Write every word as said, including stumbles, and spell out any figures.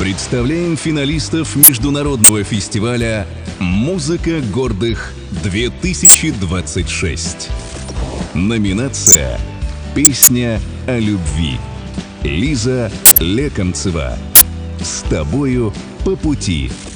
Представляем финалистов международного фестиваля «Музыка гордых-две тысячи двадцать шесть». Номинация «Песня о любви». Лиза Леконцева. «С тобою по пути».